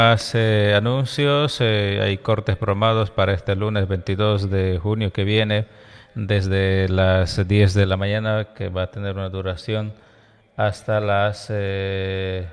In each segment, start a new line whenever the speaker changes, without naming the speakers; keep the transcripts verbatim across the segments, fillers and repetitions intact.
Más eh, anuncios, eh, hay cortes programados para este lunes veintidós de junio que viene, desde las diez de la mañana, que va a tener una duración hasta las eh,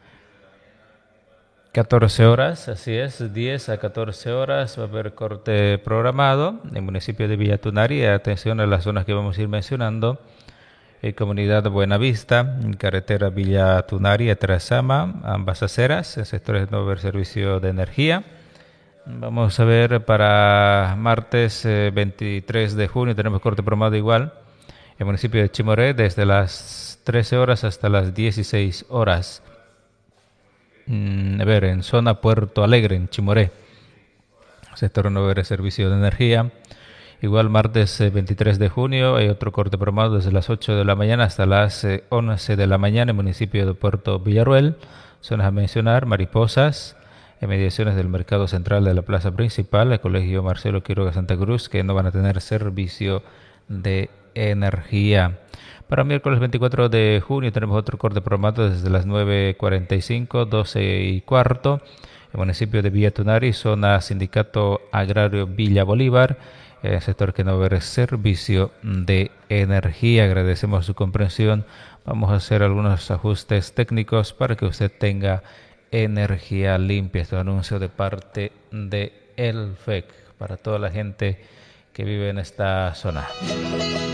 catorce horas, así es, diez a catorce horas va a haber corte programado en el municipio de Villa Tunari. Atención a las zonas que vamos a ir mencionando. En Comunidad Buenavista, en carretera Villa Tunari, Atrazama, ambas aceras, en sectores no haber servicio de energía. Vamos a ver para martes eh, veintitrés de junio, tenemos corte programado igual, en el municipio de Chimoré, desde las trece horas hasta las dieciséis horas. Mm, a ver, en zona Puerto Alegre, en Chimoré, sector no haber servicio de energía. Igual martes eh, veintitrés de junio hay otro corte programado desde las ocho de la mañana hasta las eh, once de la mañana en el municipio de Puerto Villarruel. Zonas a mencionar: Mariposas, en mediaciones del mercado central de la plaza principal, el colegio Marcelo Quiroga Santa Cruz, que no van a tener servicio de energía. Para miércoles veinticuatro de junio tenemos otro corte programado desde las nueve cuarenta y cinco, doce y cuarto, el municipio de Villa Tunari, zona Sindicato Agrario Villa Bolívar, el sector que no va a haber servicio de energía. Agradecemos su comprensión. Vamos a hacer algunos ajustes técnicos para que usted tenga energía limpia. Este anuncio de parte de el F E C para toda la gente que vive en esta zona.